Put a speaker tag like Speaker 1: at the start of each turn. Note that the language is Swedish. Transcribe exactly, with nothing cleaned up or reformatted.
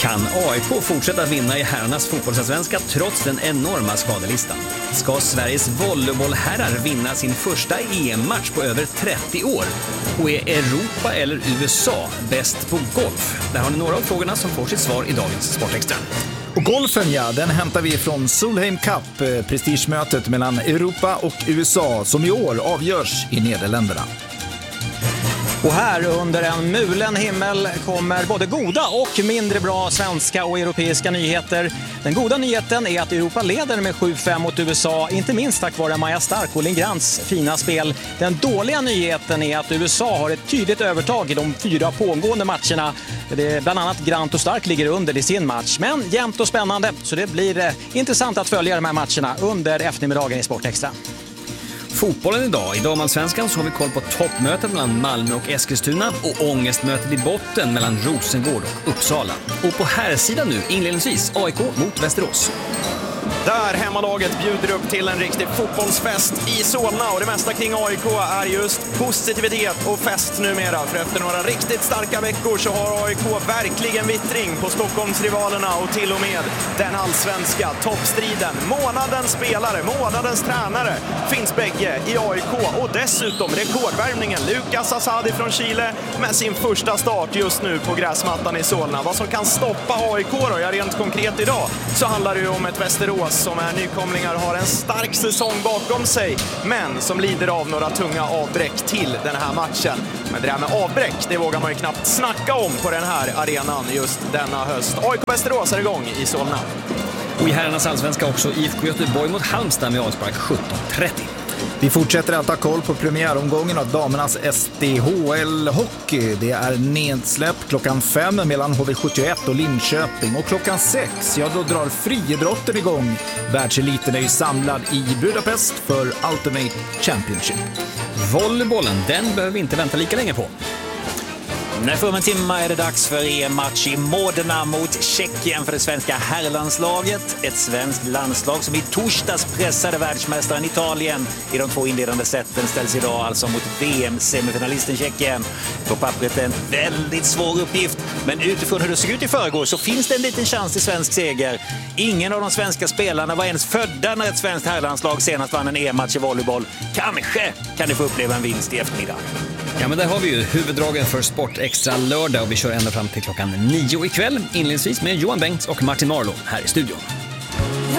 Speaker 1: Kan A I K fortsätta vinna i herrarnas fotbollsallsvenska trots den enorma skadelistan? Ska Sveriges volleybollherrar vinna sin första E M-match på över trettio år? Och är Europa eller U S A bäst på golf? Där har ni några av frågorna som får sitt svar i dagens Sportextra.
Speaker 2: Och golfen, ja, den hämtar vi från Solheim Cup, prestigemötet mellan Europa och U S A som i år avgörs i Nederländerna.
Speaker 3: Och här under en mulen himmel kommer både goda och mindre bra svenska och europeiska nyheter. Den goda nyheten är att Europa leder med sju fem mot U S A, inte minst tack vare Maja Stark och Lindgrens fina spel. Den dåliga nyheten är att U S A har ett tydligt övertag i de fyra pågående matcherna. Det är bland annat Grant och Stark ligger under i sin match, men jämnt och spännande, så det blir eh, intressant att följa de här matcherna under eftermiddagen i Sportextra.
Speaker 1: Fotbollen idag. I damallsvenskan så har vi koll på toppmötet mellan Malmö och Eskilstuna och ångestmötet i botten mellan Rosengård och Uppsala. Och på här sidan nu inledningsvis A I K mot Västerås.
Speaker 4: Där hemmalaget bjuder upp till en riktig fotbollsfest i Solna, och det mesta kring A I K är just positivitet och fest numera. För efter några riktigt starka veckor så har A I K verkligen vittring på Stockholmsrivalerna och till och med den allsvenska toppstriden. Månadens spelare, månadens tränare finns bägge i A I K, och dessutom rekordvärmningen Lukas Asadi från Chile med sin första start just nu på gräsmattan i Solna. Vad som kan stoppa A I K då? Ja, rent konkret idag så handlar det ju om ett Västerås som är nykomlingar, har en stark säsong bakom sig, men som lider av några tunga avbräck till den här matchen. Men det där med avbräck, det vågar man ju knappt snacka om på den här arenan just denna höst. A I K Västerås är igång i Solna.
Speaker 1: Och i herrarnas allsvenska också I F K Göteborg mot Halmstad med avspark sjutton trettio.
Speaker 2: Vi fortsätter att ta koll på premiäromgången av damernas S D H L-hockey. Det är nedsläpp klockan fem mellan H V sjuttioett och Linköping. Och klockan sex, ja då drar friidrotten igång. Världseliten är ju samlad i Budapest för Ultimate Championship.
Speaker 1: Volleybollen, den behöver vi inte vänta lika länge på.
Speaker 5: När om en timme är det dags för E M-match i Modena mot Tjeckien för det svenska herrlandslaget. Ett svenskt landslag som i torsdags pressade världsmästaren Italien i de två inledande sätten ställs idag alltså mot V M-semifinalisten Tjeckien. På pappret en väldigt svår uppgift, men utifrån hur det såg ut i förrgår så finns det en liten chans till svensk seger. Ingen av de svenska spelarna var ens födda när ett svenskt herrlandslag senast vann en E M-match i volleyboll. Kanske kan ni få uppleva en vinst i eftermiddag.
Speaker 1: Ja, men där har vi ju huvuddragen för Sportextra lördag, och vi kör ända fram till klockan nio ikväll. Inledningsvis med Johan Bengts och Martin Marlow här i studion.